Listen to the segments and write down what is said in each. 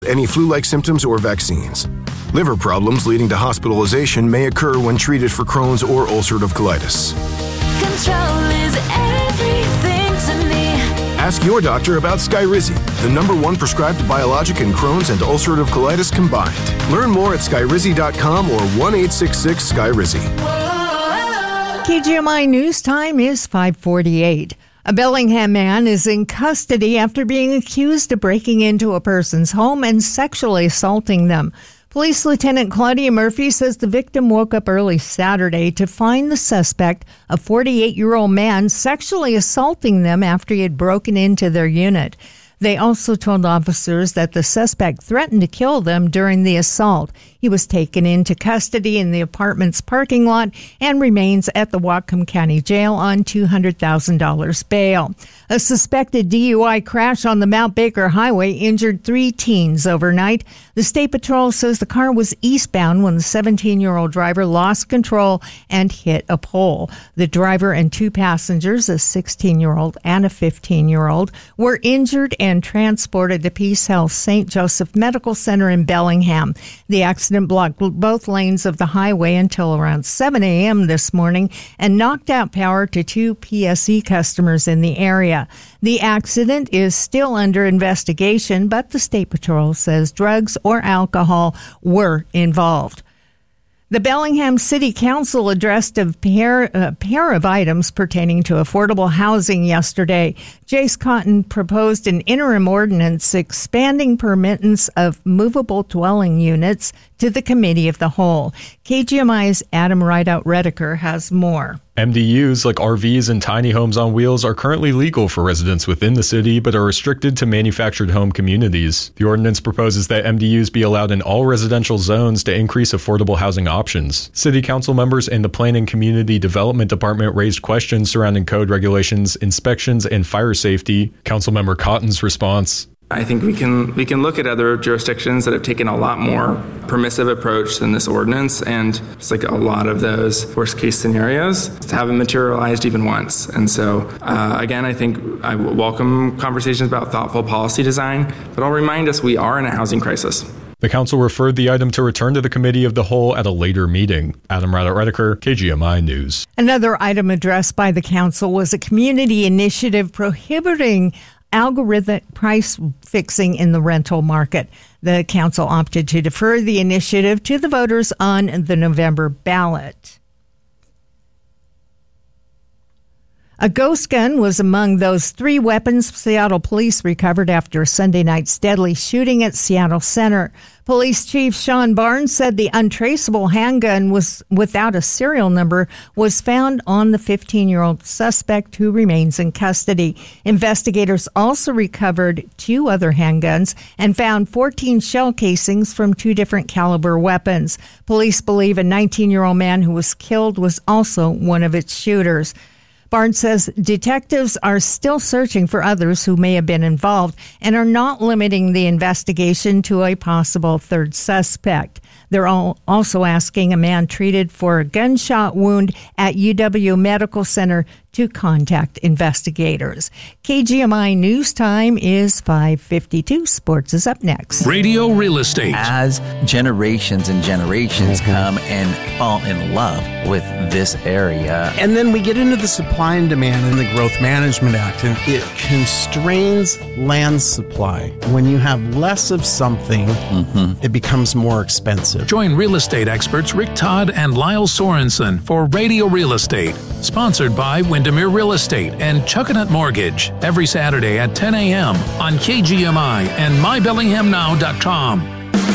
any flu-like symptoms or vaccines. Liver problems leading to hospitalization may occur when treated for Crohn's or ulcerative colitis. Control is everything to me. Ask your doctor about Skyrizi, the #1 prescribed biologic in Crohn's and ulcerative colitis combined. Learn more at skyrizi.com or 1-866-SKYRIZI. KGMI News Time is 5:48. A Bellingham man is in custody after being accused of breaking into a person's home and sexually assaulting them. Police Lieutenant Claudia Murphy says the victim woke up early Saturday to find the suspect, a 48-year-old man, sexually assaulting them after he had broken into their unit. They also told officers that the suspect threatened to kill them during the assault. He was taken into custody in the apartment's parking lot and remains at the Whatcom County Jail on $200,000 bail. A suspected DUI crash on the Mount Baker Highway injured 3 teens overnight. The State Patrol says the car was eastbound when the 17-year-old driver lost control and hit a pole. The driver and 2 passengers, a 16-year-old and a 15-year-old, were injured and transported to Peace Health St. Joseph Medical Center in Bellingham. The accident blocked both lanes of the highway until around 7 a.m. this morning and knocked out power to 2 PSE customers in the area. The accident is still under investigation, but the State Patrol says drugs or alcohol were involved. The Bellingham City Council addressed a pair of items pertaining to affordable housing yesterday. Jace Cotton proposed an interim ordinance expanding permittance of movable dwelling units to the Committee of the Whole. KGMI's Adam Rideout-Redeker has more. MDUs, like RVs and tiny homes on wheels, are currently legal for residents within the city, but are restricted to manufactured home communities. The ordinance proposes that MDUs be allowed in all residential zones to increase affordable housing options. City council members and the Planning Community Development Department raised questions surrounding code regulations, inspections, and fire safety. Councilmember Cotton's response: I think we can look at other jurisdictions that have taken a lot more permissive approach than this ordinance, and it's like a lot of those worst case scenarios haven't materialized even once. And so again, I think I welcome conversations about thoughtful policy design, but I'll remind us we are in a housing crisis. The council referred the item to return to the Committee of the Whole at a later meeting. Adam Rideout-Redeker, KGMI News. Another item addressed by the council was a community initiative prohibiting algorithmic price fixing in the rental market. The council opted to defer the initiative to the voters on the November ballot. A ghost gun was among those 3 weapons Seattle police recovered after Sunday night's deadly shooting at Seattle Center. Police Chief Sean Barnes said the untraceable handgun was without a serial number was found on the 15-year-old suspect who remains in custody. Investigators also recovered 2 other handguns and found 14 shell casings from 2 different caliber weapons. Police believe a 19-year-old man who was killed was also one of its shooters. Barnes says detectives are still searching for others who may have been involved and are not limiting the investigation to a possible third suspect. They're also asking a man treated for a gunshot wound at UW Medical Center to contact investigators. KGMI News Time is 5:52. Sports is up next. Radio Real Estate. As generations and generations come and fall in love with this area. And then we get into the supply and demand in the Growth Management Act, and it constrains land supply. When you have less of something, it becomes more expensive. Join real estate experts Rick Todd and Lyle Sorensen for Radio Real Estate, sponsored by Windermere Real Estate and Chuckanut Mortgage, every Saturday at 10 a.m. on KGMI and MyBellinghamNow.com.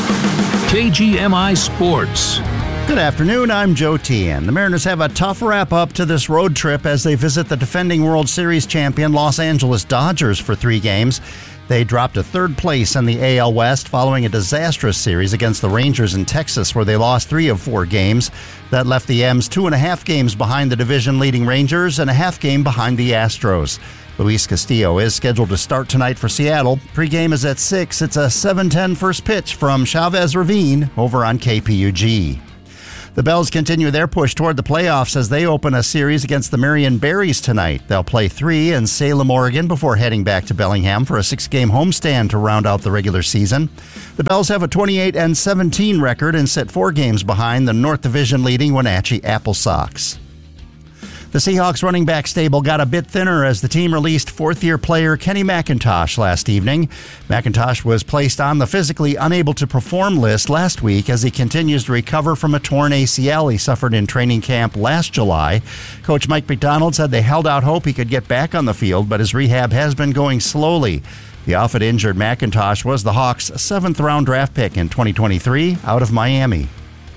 KGMI Sports. Good afternoon, I'm Joe Tian. The Mariners have a tough wrap-up to this road trip as they visit the defending World Series champion Los Angeles Dodgers for 3 games. They dropped to 3rd place in the AL West following a disastrous series against the Rangers in Texas, where they lost 3 of 4 games. That left the M's 2.5 games behind the division-leading Rangers and a half game behind the Astros. Luis Castillo is scheduled to start tonight for Seattle. Pre-game is at 6. It's a 7:10 first pitch from Chavez Ravine over on KPUG. The Bells continue their push toward the playoffs as they open a series against the Marion Berries tonight. They'll play 3 in Salem, Oregon before heading back to Bellingham for a 6-game homestand to round out the regular season. The Bells have a 28-17 record and sit 4 games behind the North Division leading Wenatchee Apple Sox. The Seahawks running back stable got a bit thinner as the team released fourth-year player Kenny McIntosh last evening. McIntosh was placed on the physically unable to perform list last week as he continues to recover from a torn ACL he suffered in training camp last July. Coach Mike McDonald said they held out hope he could get back on the field, but his rehab has been going slowly. The often-injured McIntosh was the Hawks' 7th-round draft pick in 2023 out of Miami.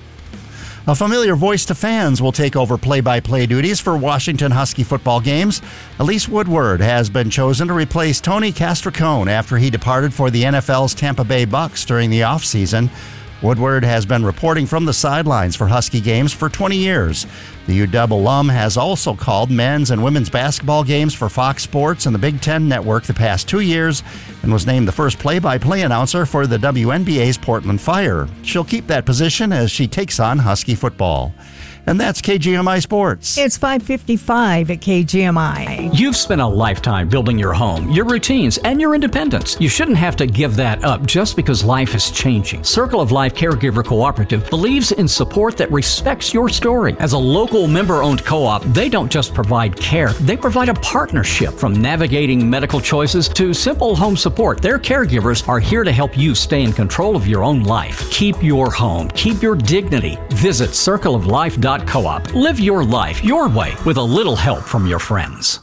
A familiar voice to fans will take over play-by-play duties for Washington Husky football games. Elise Woodward has been chosen to replace Tony Castricone after he departed for the NFL's Tampa Bay Bucks during the offseason. Woodward has been reporting from the sidelines for Husky games for 20 years. The UW alum has also called men's and women's basketball games for Fox Sports and the Big Ten Network the past 2 years and was named the first play-by-play announcer for the WNBA's Portland Fire. She'll keep that position as she takes on Husky football. And that's KGMI Sports. It's 5:55 at KGMI. You've spent a lifetime building your home, your routines, and your independence. You shouldn't have to give that up just because life is changing. Circle of Life Caregiver Cooperative believes in support that respects your story. As a local member-owned co-op, they don't just provide care, they provide a partnership. From navigating medical choices to simple home support, their caregivers are here to help you stay in control of your own life. Keep your home, keep your dignity. Visit circleoflife.com. Co-op. Live your life your way with a little help from your friends.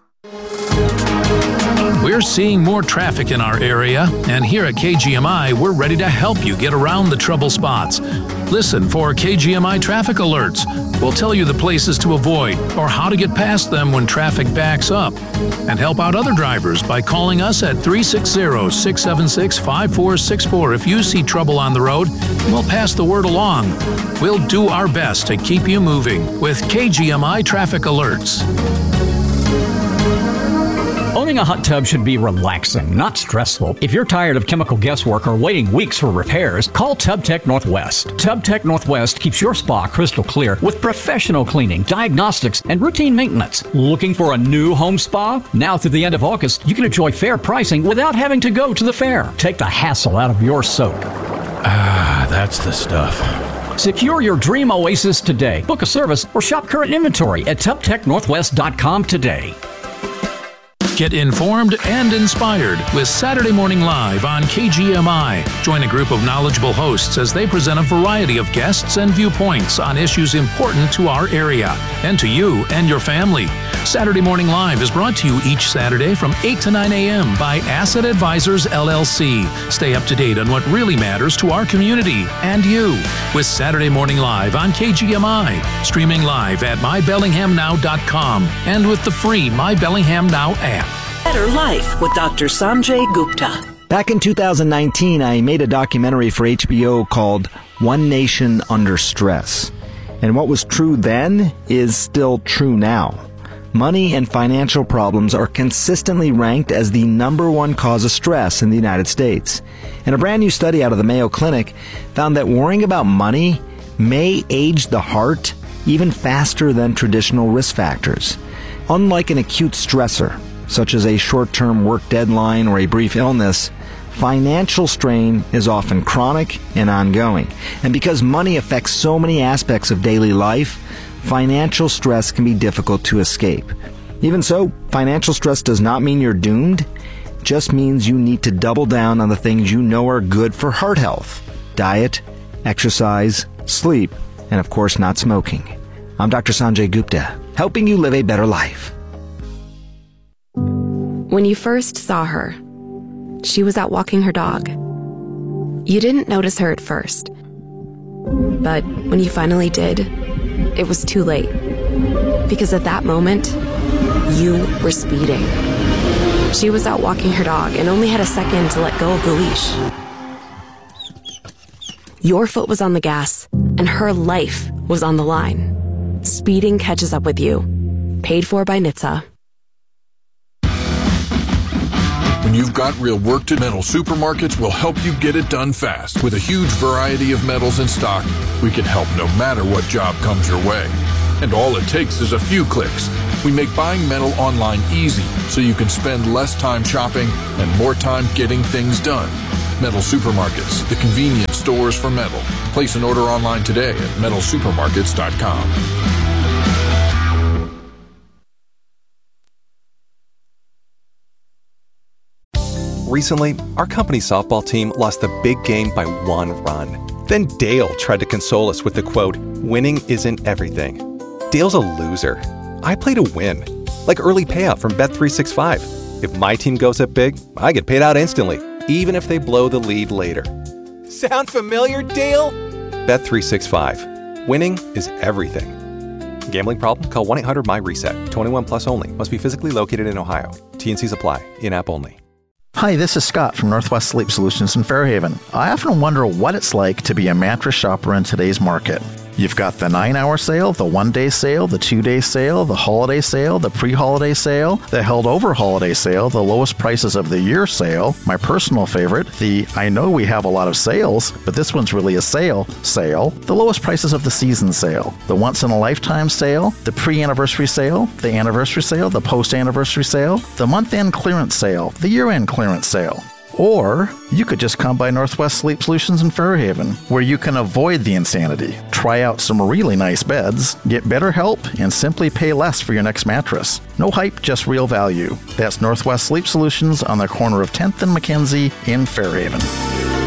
We're seeing more traffic in our area, and here at KGMI, we're ready to help you get around the trouble spots. Listen for KGMI traffic alerts. We'll tell you the places to avoid or how to get past them when traffic backs up. And help out other drivers by calling us at 360-676-5464 if you see trouble on the road. We'll pass the word along. We'll do our best to keep you moving with KGMI traffic alerts. Owning a hot tub should be relaxing, not stressful. If you're tired of chemical guesswork or waiting weeks for repairs, call TubTech Northwest. TubTech Northwest keeps your spa crystal clear with professional cleaning, diagnostics, and routine maintenance. Looking for a new home spa? Now through the end of August, you can enjoy fair pricing without having to go to the fair. Take the hassle out of your soak. That's the stuff. Secure your dream oasis today. Book a service or shop current inventory at TubTechNorthwest.com today. Get informed and inspired with Saturday Morning Live on KGMI. Join a group of knowledgeable hosts as they present a variety of guests and viewpoints on issues important to our area and to you and your family. Saturday Morning Live is brought to you each Saturday from 8 to 9 a.m. by Asset Advisors, LLC. Stay up to date on what really matters to our community and you with Saturday Morning Live on KGMI. Streaming live at mybellinghamnow.com and with the free My Bellingham Now app. Better Life with Dr. Sanjay Gupta. Back in 2019, I made a documentary for HBO called One Nation Under Stress. And what was true then is still true now. Money and financial problems are consistently ranked as the #1 cause of stress in the United States. And a brand new study out of the Mayo Clinic found that worrying about money may age the heart even faster than traditional risk factors. Unlike an acute stressor, such as a short-term work deadline or a brief illness, financial strain is often chronic and ongoing. And because money affects so many aspects of daily life, financial stress can be difficult to escape. Even so, financial stress does not mean you're doomed. It just means you need to double down on the things you know are good for heart health: diet, exercise, sleep, and of course not smoking. I'm Dr. Sanjay Gupta, helping you live a better life. When you first saw her, she was out walking her dog. You didn't notice her at first. But when you finally did, it was too late. Because at that moment, you were speeding. She was out walking her dog and only had a second to let go of the leash. Your foot was on the gas, and her life was on the line. Speeding catches up with you. Paid for by NHTSA. When you've got real work to do, Metal Supermarkets will help you get it done fast. With a huge variety of metals in stock, we can help no matter what job comes your way. And all it takes is a few clicks. We make buying metal online easy so you can spend less time shopping and more time getting things done. Metal Supermarkets, the convenience stores for metal. Place an order online today at metalsupermarkets.com. Recently, our company's softball team lost the big game by 1 run. Then Dale tried to console us with the quote, "Winning isn't everything." Dale's a loser. I play to win, like early payout from Bet365. If my team goes up big, I get paid out instantly, even if they blow the lead later. Sound familiar, Dale? Bet365. Winning is everything. Gambling problem? Call 1-800-MY-RESET. 21 plus only. Must be physically located in Ohio. T&Cs apply. In-app only. Hi, this is Scott from Northwest Sleep Solutions in Fairhaven. I often wonder what it's like to be a mattress shopper in today's market. You've got the 9-hour sale, the 1-day sale, the 2-day sale, the holiday sale, the pre-holiday sale, the held-over holiday sale, the lowest prices of the year sale, my personal favorite, the I know we have a lot of sales, but this one's really a sale, the lowest prices of the season sale, the once-in-a-lifetime sale, the pre-anniversary sale, the anniversary sale, the post-anniversary sale, the month-end clearance sale, the year-end clearance sale. Or you could just come by Northwest Sleep Solutions in Fairhaven, where you can avoid the insanity, try out some really nice beds, get better help, and simply pay less for your next mattress. No hype, just real value. That's Northwest Sleep Solutions on the corner of 10th and Mackenzie in Fairhaven.